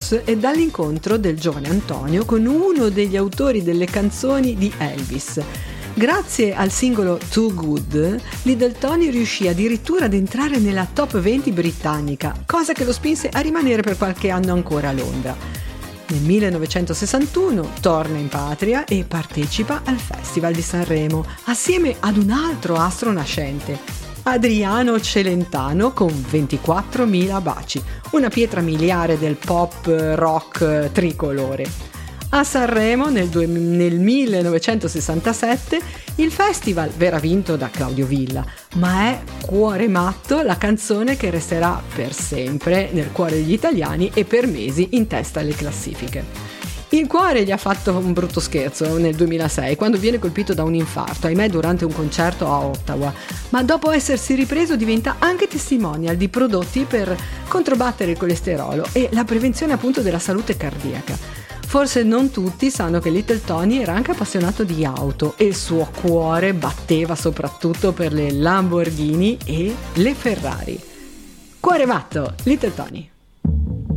Blues è dall'incontro del giovane Antonio con uno degli autori delle canzoni di Elvis. Grazie al singolo Too Good, Little Tony riuscì addirittura ad entrare nella top 20 britannica, cosa che lo spinse a rimanere per qualche anno ancora a Londra. Nel 1961 torna in patria e partecipa al Festival di Sanremo assieme ad un altro astro nascente, Adriano Celentano, con 24.000 baci, una pietra miliare del pop rock tricolore. A Sanremo nel 1967 il festival verrà vinto da Claudio Villa, ma è Cuore matto la canzone che resterà per sempre nel cuore degli italiani e per mesi in testa alle classifiche. Il cuore gli ha fatto un brutto scherzo nel 2006, quando viene colpito da un infarto, ahimè durante un concerto a Ottawa, ma dopo essersi ripreso diventa anche testimonial di prodotti per controbattere il colesterolo e la prevenzione appunto della salute cardiaca. Forse non tutti sanno che Little Tony era anche appassionato di auto e il suo cuore batteva soprattutto per le Lamborghini e le Ferrari. Cuore matto, Little Tony.